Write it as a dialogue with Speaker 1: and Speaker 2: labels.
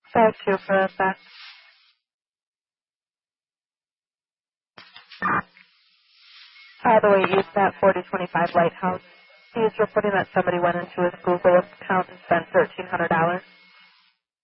Speaker 1: 5-2 for effect. Highway East at 4025 Lighthouse. He's reporting that somebody went into his Google account and spent $1,300.